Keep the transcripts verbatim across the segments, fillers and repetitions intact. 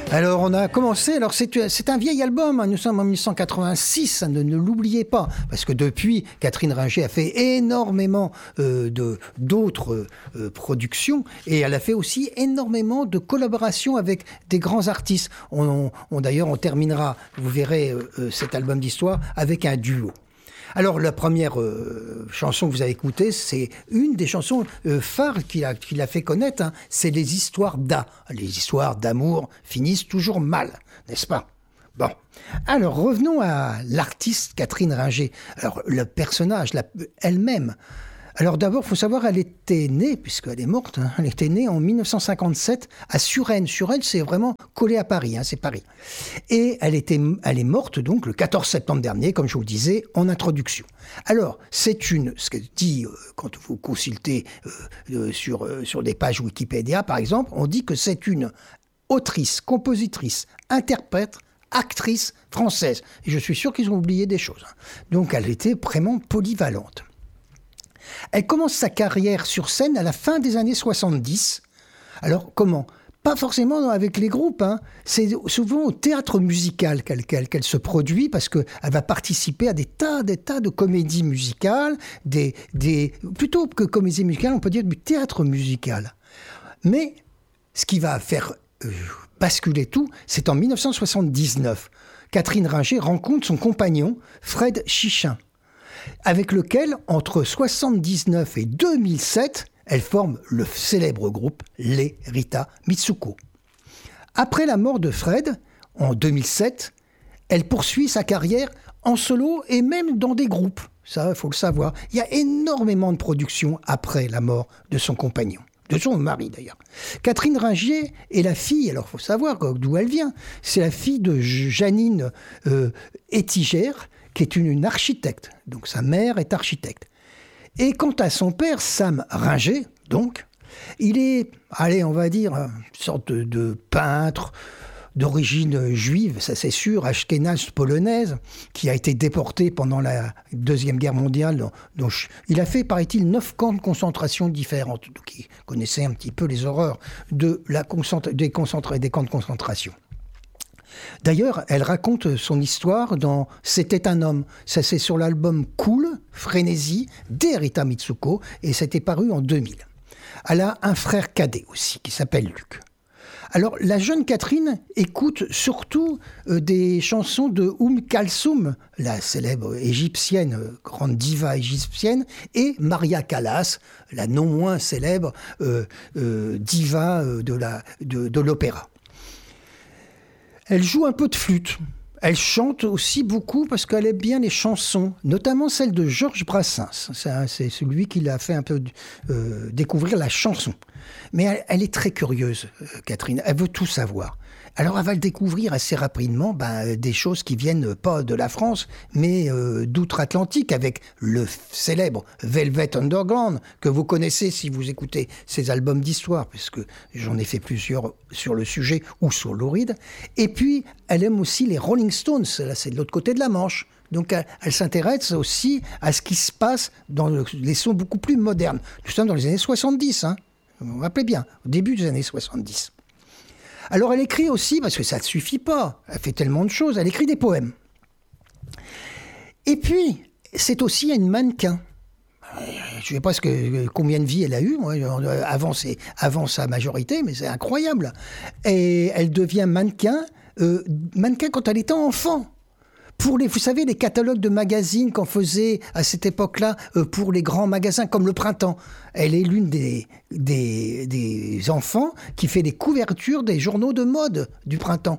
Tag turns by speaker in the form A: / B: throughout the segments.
A: Alors on a commencé, alors c'est, c'est un vieil album, hein, nous sommes en dix-neuf cent quatre-vingt-six, hein, ne, ne l'oubliez pas, parce que depuis, Catherine Ringer a fait énormément euh, de, d'autres euh, productions, et elle a fait aussi énormément de collaborations avec des grands artistes. On, on, on, d'ailleurs, on terminera, vous verrez euh, cet album d'histoire, avec un duo. Alors, la première euh, chanson que vous avez écoutée, c'est une des chansons euh, phares qu'il a, qu'il a fait connaître, hein, c'est les histoires d'A. Les histoires d'amour finissent toujours mal, n'est-ce pas ? Bon. Alors, revenons à l'artiste Catherine Ringer. Alors, le personnage, la, elle-même. Alors d'abord, il faut savoir, elle était née, puisqu'elle est morte, hein, elle était née en dix-neuf cent cinquante-sept à Suresnes. Suresnes, c'est vraiment collé à Paris, hein, c'est Paris. Et elle, était, elle est morte donc le quatorze septembre dernier, comme je vous le disais, en introduction. Alors, c'est une, ce qu'elle dit, euh, quand vous consultez euh, euh, sur, euh, sur des pages Wikipédia, par exemple, on dit que c'est une autrice, compositrice, interprète, actrice française. Et je suis sûr qu'ils ont oublié des choses. Donc, elle était vraiment polyvalente. Elle commence sa carrière sur scène à la fin des années soixante-dix. Alors, comment ? Pas forcément avec les groupes, hein. C'est souvent au théâtre musical qu'elle, qu'elle, qu'elle se produit, parce qu'elle va participer à des tas, des tas de comédies musicales, des, des, plutôt que comédies musicales, on peut dire du théâtre musical. Mais ce qui va faire euh, basculer tout, c'est en dix-neuf cent soixante-dix-neuf. Catherine Ringer rencontre son compagnon, Fred Chichin, avec lequel, entre soixante-dix-neuf et deux mille sept, elle forme le célèbre groupe les Rita Mitsuko. Après la mort de Fred, en deux mille sept, elle poursuit sa carrière en solo et même dans des groupes. Ça, il faut le savoir. Il y a énormément de productions après la mort de son compagnon, de son mari d'ailleurs. Catherine Ringer est la fille, alors il faut savoir d'où elle vient, c'est la fille de Janine euh, Ettinger, qui est une, une architecte. Donc sa mère est architecte. Et quant à son père, Sam Ringer, donc, il est, allez, on va dire, une sorte de, de peintre d'origine juive, ça c'est sûr, ashkénaze polonaise, qui a été déporté pendant la Deuxième Guerre mondiale. Dont, dont, il a fait, paraît-il, neuf camps de concentration différents. Donc il connaissait un petit peu les horreurs de la concentra- des, concentra- des camps de concentration. D'ailleurs, elle raconte son histoire dans « C'était un homme ». Ça, c'est sur l'album « Cool », Frénésie, des Rita Mitsuko, et c'était paru en deux mille. Elle a un frère cadet aussi, qui s'appelle Luc. Alors, la jeune Catherine écoute surtout euh, des chansons de Oum Kalsoum, la célèbre égyptienne, euh, grande diva égyptienne, et Maria Callas, la non moins célèbre euh, euh, diva euh, de, la, de, de l'opéra. Elle joue un peu de flûte. Elle chante aussi beaucoup parce qu'elle aime bien les chansons, notamment celle de Georges Brassens. C'est celui qui l'a fait un peu euh, découvrir la chanson. Mais elle, elle est très curieuse, Catherine. Elle veut tout savoir. Alors elle va le découvrir assez rapidement, ben, des choses qui viennent pas de la France, mais euh, d'outre-Atlantique, avec le célèbre Velvet Underground, que vous connaissez si vous écoutez ces albums d'histoire, puisque j'en ai fait plusieurs sur le sujet, ou sur Lou Reed. Et puis, elle aime aussi les Rolling Stones, là c'est de l'autre côté de la Manche. Donc elle, elle s'intéresse aussi à ce qui se passe dans le, les sons beaucoup plus modernes. Nous sommes dans les années soixante-dix, hein. Vous vous rappelez bien, au début des années soixante-dix. Alors elle écrit aussi, parce que ça ne suffit pas, elle fait tellement de choses, elle écrit des poèmes. Et puis, c'est aussi une mannequin. Je ne sais pas ce que, combien de vies elle a eu, moi, avant, c'est, avant sa majorité, mais c'est incroyable. Et elle devient mannequin, euh, mannequin quand elle était enfant. Pour les, vous savez, les catalogues de magazines qu'on faisait à cette époque-là euh, pour les grands magasins comme Le Printemps. Elle est l'une des, des, des enfants qui fait les couvertures des journaux de mode du Printemps.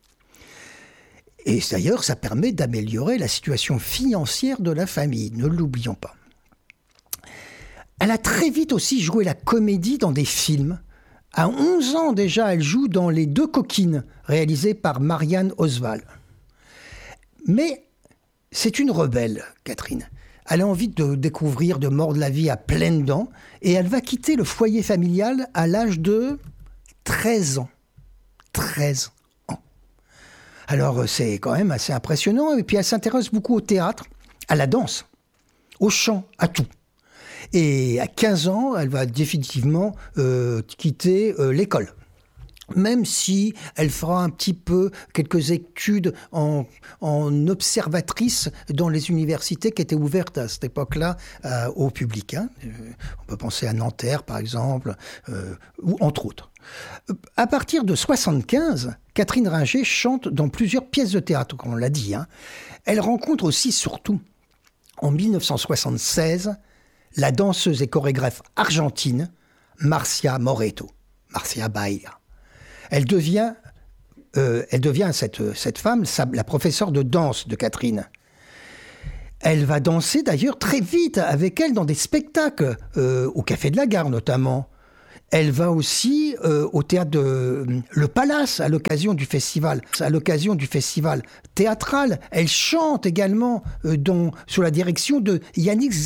A: Et d'ailleurs, ça permet d'améliorer la situation financière de la famille, ne l'oublions pas. Elle a très vite aussi joué la comédie dans des films. À onze ans déjà, elle joue dans Les Deux Coquines, réalisé par Marianne Oswald. Mais c'est une rebelle, Catherine. Elle a envie de découvrir, de mordre la vie à pleines dents, et elle va quitter le foyer familial à l'âge de treize ans. treize ans. Alors c'est quand même assez impressionnant, et puis elle s'intéresse beaucoup au théâtre, à la danse, au chant, à tout. Et à quinze ans, elle va définitivement euh, quitter euh, l'école. même si elle fera un petit peu quelques études en, en observatrice dans les universités qui étaient ouvertes à cette époque-là euh, au public. Hein. Euh, on peut penser à Nanterre, par exemple, euh, ou entre autres. À partir de soixante-quinze, Catherine Ringer chante dans plusieurs pièces de théâtre, comme on l'a dit. Hein. Elle rencontre aussi, surtout, en mille neuf cent soixante-seize, la danseuse et chorégraphe argentine Marcia Moreto, Marcia Bahia. Elle devient, euh, elle devient cette, cette femme, la professeure de danse de Catherine. Elle va danser d'ailleurs très vite avec elle dans des spectacles, euh, au Café de la Gare notamment. Elle va aussi euh, au théâtre de Le Palace à l'occasion du festival, à l'occasion du festival théâtral. Elle chante également euh, dont, sous la direction de Yannick